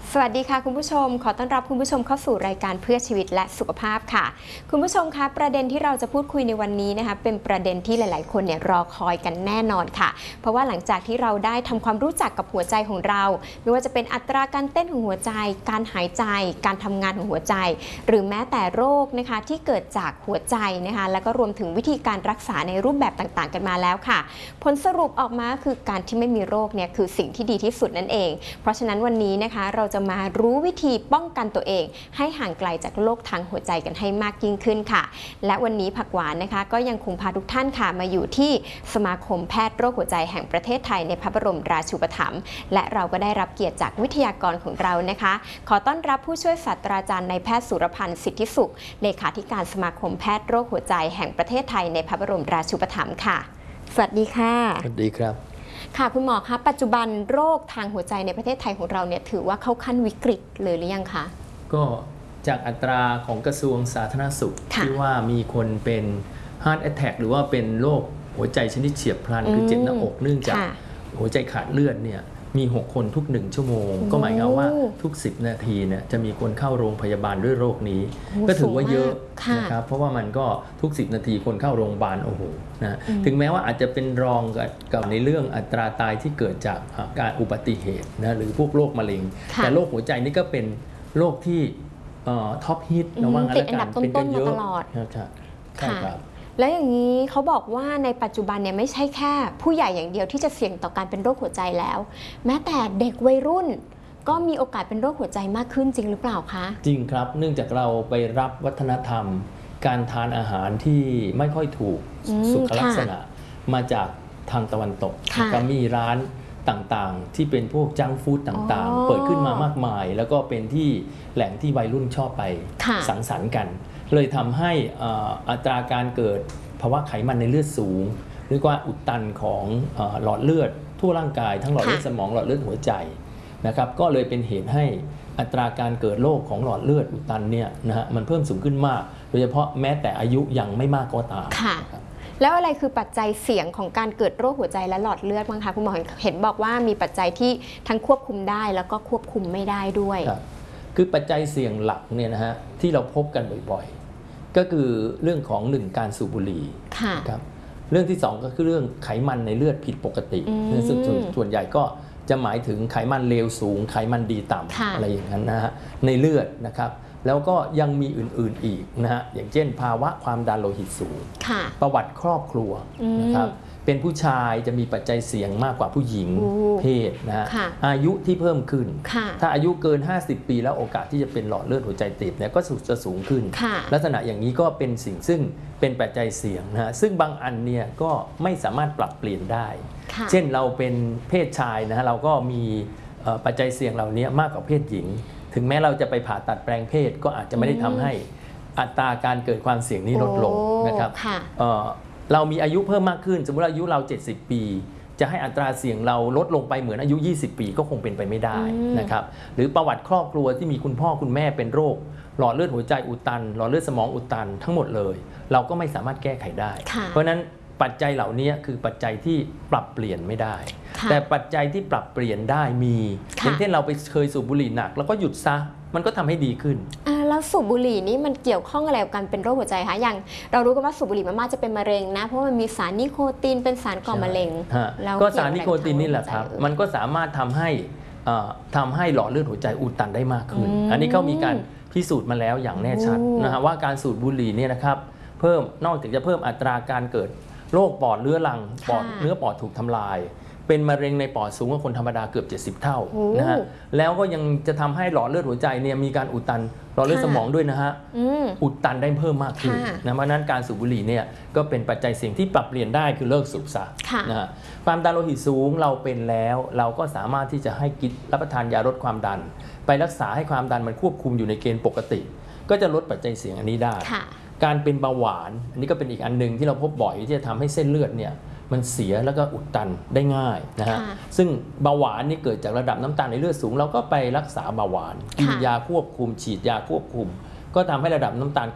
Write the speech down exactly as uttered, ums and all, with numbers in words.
สวัสดีค่ะคุณผู้ชมขอต้อนรับคุณผู้ชมเข้าสู่รายการเพื่อชีวิตและสุขภาพค่ะคุณผู้ชมคะประเด็นที่เราจะพูดคุยในวันนี้นะคะเป็นประเด็นที่หลายๆคนเนี่ยรอคอยกันแน่นอนค่ะเพราะว่าหลังจากที่เราได้ทำความรู้จักกับหัวใจของเราไม่ว่าจะเป็นอัตราการเต้นของหัวใจการหายใจการทำงานของหัวใจหรือแม้แต่โรคนะคะที่เกิดจากหัวใจนะคะแล้วก็รวมถึงวิธีการรักษาในรูปแบบต่างๆกันมาแล้วค่ะผลสรุปออกมาคือการที่ไม่มีโรคเนี่ยคือสิ่งที่ดีที่สุดนั่นเองเพราะฉะนั้นวันนี้นะคะเราจะมารู้วิธีป้องกันตัวเองให้ห่างไกลจากโรคทางหัวใจกันให้มากยิ่งขึ้นค่ะและวันนี้ผักหวานนะคะก็ยังคงพาทุกท่านค่ะมาอยู่ที่สมาคมแพทย์โรคหัวใจแห่งประเทศไทยในพระบรมราชูปถัมภ์และเราก็ได้รับเกียรติจากวิทยากรของเรานะคะขอต้อนรับผู้ช่วยศาสตราจารย์นายแพทย์สุรพันธ์สิทธิสุขเลขาธิการสมาคมแพทย์โรคหัวใจแห่งประเทศไทยในพระบรมราชูปถัมภ์ค่ะสวัสดีค่ะสวัสดีครับค่ะคุณหมอคะปัจจุบันโรคทางหัวใจในประเทศไทยของเราเนี่ยถือว่าเข้าขั้นวิกฤตเลยหรือยังคะก็จากอัตราของกระทรวงสาธารณสุขที่ว่ามีคนเป็น heart attack หรือว่าเป็นโรคหัวใจชนิดเฉียบพลันคือเจ็บหน้าอกเนื่องจากหัวใจขาดเลือดเนี่ยมีหกคนทุกหนึ่งชั่วโมงก็หมายความว่าทุกสิบนาทีเนี่ยจะมีคนเข้าโรงพยาบาลด้วยโรคนี้ก็ถือว่าเยอะนะครับเพราะว่ามันก็ทุกสิบนาทีคนเข้าโรงพยาบาลโอ้โหนะถึงแม้ว่าอาจจะเป็นรองกับในเรื่องอัตราตายที่เกิดจากการอุบัติเหตุนะหรือพวกโรคมะเร็งแต่โรคหัวใจนี่ก็เป็นโรคที่ท็อปฮิตนะว่างั้นแล้วกันเป็นกันเยอะใช่ครับแล้วอย่างนี้เขาบอกว่าในปัจจุบันเนี่ยไม่ใช่แค่ผู้ใหญ่อย่างเดียวที่จะเสี่ยงต่อการเป็นโรคหัวใจแล้วแม้แต่เด็กวัยรุ่นก็มีโอกาสเป็นโรคหัวใจมากขึ้นจริงหรือเปล่าคะจริงครับเนื่องจากเราไปรับวัฒนธรรมการทานอาหารที่ไม่ค่อยถูกสุขลักษณะมาจากทางตะวันตกก็มีร้านต่างๆที่เป็นพวกจังก์ฟู้ดต่างๆเปิดขึ้นมามากมายแล้วก็เป็นที่แหล่งที่วัยรุ่นชอบไปสังสรรค์กันเลยทำให้อัตราการเกิดภาวะไขมันในเลือดสูงหรือว่าอุดตันของหลอดเลือดทั่วร่างกายทั้งหลอดเลือดสมองหลอดเลือดหัวใจนะครับก็เลยเป็นเหตุให้อัตราการเกิดโรคของหลอดเลือดอุดตันเนี่ยนะฮะมันเพิ่มสูงขึ้นมากโดยเฉพาะแม้แต่อายุยังไม่มากก็ตามค่ะแล้วอะไรคือปัจจัยเสี่ยงของการเกิดโรคหัวใจและหลอดเลือดบ้างคะคุณหมอเห็นบอกว่ามีปัจจัยที่ทั้งควบคุมได้แล้วก็ควบคุมไม่ได้ด้วยคือปัจจัยเสี่ยงหลักเนี่ยนะฮะที่เราพบกันบ่อยๆก็คือเรื่องของหนึ่งการสูบบุหรี่ครับเรื่องที่สองก็คือเรื่องไขมันในเลือดผิดปกติซึ่งส่วนใหญ่ก็จะหมายถึงไขมันเลวสูงไขมันดีต่ำอะไรอย่างนั้นนะฮะในเลือดนะครับแล้วก็ยังมีอื่นๆอีกนะฮะอย่างเช่นภาวะความดันโลหิตสูงประวัติครอบครัวนะครับเป็นผู้ชายจะมีปัจจัยเสี่ยงมากกว่าผู้หญิงเพศนะฮะอายุที่เพิ่มขึ้นถ้าอายุเกินห้าสิบปีแล้วโอกาสที่จะเป็นหลอดเลือดหัวใจตีบเนี่ยก็จะสูงขึ้นลักษณะอย่างนี้ก็เป็นสิ่งซึ่งเป็นปัจจัยเสี่ยงนะฮะซึ่งบางอันเนี่ยก็ไม่สามารถปรับเปลี่ยนได้เช่นเราเป็นเพศชายนะฮะเราก็มีปัจจัยเสี่ยงเหล่านี้มากกว่าเพศหญิงถึงแม้เราจะไปผ่าตัดแปลงเพศก็อาจจะไม่ได้ทำให้อัตราการเกิดความเสี่ยงนี้ลดลงนะครับเรามีอายุเพิ่มมากขึ้นสมมติอายุเราเจ็ดสิบปีจะให้อัตราเสี่ยงเราลดลงไปเหมือนอายุยี่สิบปีก็คงเป็นไปไม่ได้นะครับหรือประวัติครอบครัวที่มีคุณพ่อคุณแม่เป็นโรคหลอดเลือดหัวใจอุดตันหลอดเลือดสมองอุดตันทั้งหมดเลยเราก็ไม่สามารถแก้ไขได้เพราะฉะนั้นปัจจัยเหล่านี้คือปัจจัยที่ปรับเปลี่ยนไม่ได้แต่ปัจจัยที่ปรับเปลี่ยนได้มีอย่างเช่นเราไปเคยสูบบุหรี่หนักแล้วก็หยุดซะมันก็ทำให้ดีขึ้นแล้วสูบบุหรี่นี่มันเกี่ยวข้องอะไรกับการเป็นโรคหัวใจคะอย่างเรารู้กันว่าสูบบุหรี่มากๆจะเป็นมะเร็งนะเพราะมันมีสารนิโคตินเป็นสารก่อมะเร็งก็สารนิโคตินนี่แหละครับมันก็สามารถทำให้ทำให้หลอดเลือดหัวใจอุดตันได้มากขึ้นอันนี้เขามีการพิสูจน์มาแล้วอย่างแน่ชัดนะฮะว่าการสูบบุหรี่เนี่ยนะครับเพิ่มนอกจากจะเพิ่มอัตราการเกิดโรคปอดเรื้อรังปอดเนื้อปอดถูกทำลายเป็นมะเร็งในปอดสูงกว่าคนธรรมดาเกือบเจ็ดสิบเท่านะฮะแล้วก็ยังจะทำให้หลอดเลือดหัวใจเนี่ยมีการอุดตันหลอดเลือดสมองด้วยนะฮะอุดตันได้เพิ่มมากขึ้นนะเพราะนั้นการสูบบุหรี่เนี่ยก็เป็นปัจจัยเสี่ยงที่ปรับเปลี่ยนได้คือเลิกสูบซะนะฮะความดันโลหิตสูงเราเป็นแล้วเราก็สามารถที่จะให้กินรับประทานยาลดความดันไปรักษาให้ความดันมันควบคุมอยู่ในเกณฑ์ปกติก็จะลดปัจจัยเสี่ยงอันนี้ได้การเป็นเบาหวานอันนี้ก็เป็นอีกอันนึงที่เราพบบ่อยที่จะทำให้เส้นเลือดเนี่ยมันเสียแล้วก็อุดตันได้ง่ายนะฮะซึ่งเบาหวานนี่เกิดจากระดับน้ำตาลในเลือดสูงเราก็ไปรักษาเบาหวานกินยาควบคุมฉีดยาควบคุมก็ทำให้ระดับน้ำตาล